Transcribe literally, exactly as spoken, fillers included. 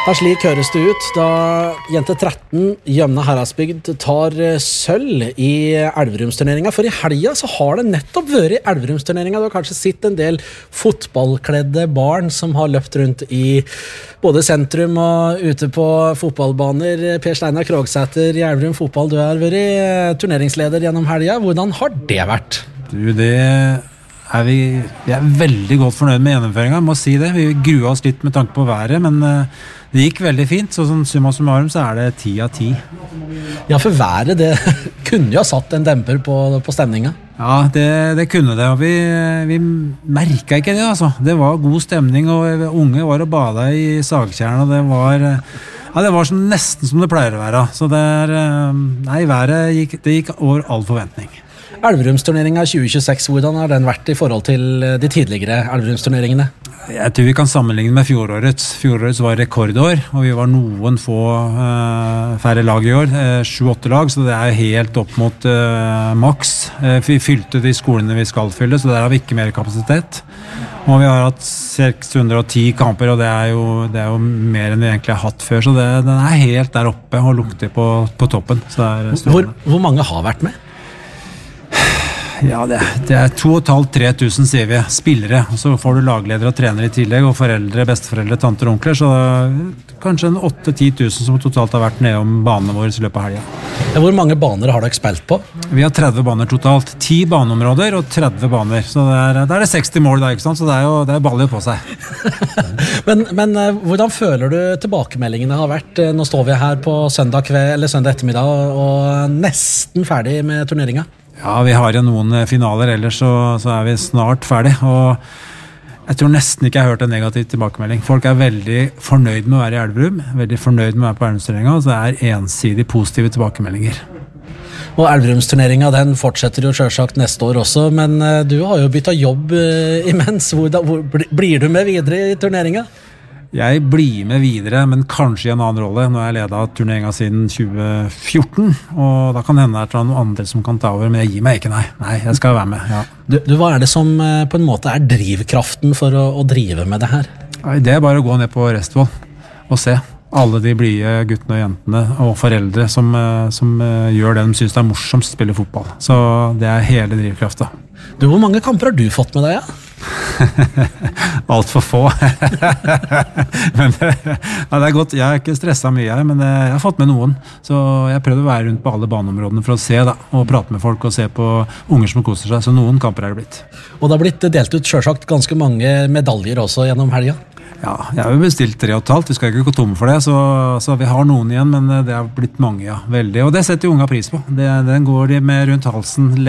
Ja, slik høres det ut da jente tretten Gjømna Heradsbygd tar sølv i Elverumsturneringa. For i helga så har det nettopp vært Elverumsturneringa. Du har kanskje sett en del fotballkledde barn som har løpt rundt i både sentrum og ute på fotballbaner. Per Steinar Krogsæter i Elverum fotball, du har vært turneringsleder gjennom helga. Hvordan har det vært? Du, det er vi, vi er veldig godt fornøyd med gjennomføringen, må si det. Vi grua oss litt med tanke på været, men det gikk veldig fint, så sånn summa summarum så er det ti av ti. Ja, for været, det kunne jo ha satt en demper på, på stemninga. Ja, det, det kunne det, og vi, vi merket ikke det, altså. Det var god stemning, og unge var og bada i Sagtjern, og det var, ja, det var sånn, nesten som det pleier å være. Så det er, nei, været gikk, det gikk over all forventning. Elverumsturneringa tjue tjueseks, hvordan har den vært i forhold til de tidligere Elverumsturneringene? Jeg tror vi kan sammenligne med fjorårets. Fjorårets var rekordår, og vi var noen få uh, færre lag i år, sju-åtte uh, lag, så det er helt opp mot uh, maks. Uh, vi fylte de skolene vi skal fylle, så der har vi ikke mer kapasitet. Og vi har hatt seks hundre og ti kamper, og det er jo, det er jo mer enn vi egentlig har hatt før, så det, den er helt der oppe og lukter på, på toppen. Så det er hvor, hvor mange har vært med? Ja, det, det er to og et halvt, tre tusen, sier vi, spillere, og så får du lagledere og trenere i tillegg, og foreldre, besteforeldre, tanter og onkler, så kanskje en åtte-ti tusen som totalt har vært nede om banene våre i løpet av helgen. Ja, hvor mange baner har dere spilt på? Vi har tretti baner totalt, ti baneområder og tretti baner, så det er, det er det seksti mål da, ikke sant? Så det er jo det er baller på seg. men, men hvordan føler du tilbakemeldingene har vært? Nå står vi her på søndag kveld, eller søndag ettermiddag, og nesten ferdig med turneringa. Ja, vi har jo noen finaler, ellers så, så er vi snart ferdig, og jeg tror nesten ikke jeg har hørt en negativ tilbakemelding. Folk er veldig fornøyd med å være i Elverum, veldig fornøyd med å være på Elverumsturneringa, og det er ensidig positive tilbakemeldinger. Og Elverumsturneringa, den fortsetter jo selvsagt neste år også, men du har jo byttet jobb imens. Hvor, hvor, blir du med videre i turneringa? Jeg blir med videre, men kanskje i en annen rolle. Nå har jeg ledet turneringa siden tjue fjorten, og da kan det hende at det er noen andre som kan ta over, men jeg gir meg ikke, nei. Nei, jeg skal være med, ja. Du, du, hva er det som på en måte er drivkraften for å, å drive med det her? Nei, det er bare å gå ned på Restvoll og se alle de blide guttene og jentene og foreldre som, som gjør det de synes det er morsomt å spille fotball. Så det er hele drivkraften. Du, hvor mange kamper har du fått med deg, ja? Alt for få. Men det, ja, det er godt. Jeg har ikke stresset mye her, men jeg har fått med noen. Så jeg prøvde å være rundt på alle baneområdene for å se da, og prate med folk og se på unger som koser seg. Så noen kamper er det blitt. Og det har blitt delt ut selvsagt ganske mange medaljer også gjennom helga. Ja, jeg har jo bestilt tre og et halvt. Vi skal ikke gå tomme for det, så, så vi har noen igjen, men det har blitt mange, ja. Veldig. Og det setter jo unga pris på. Det, den går de med rundt halsen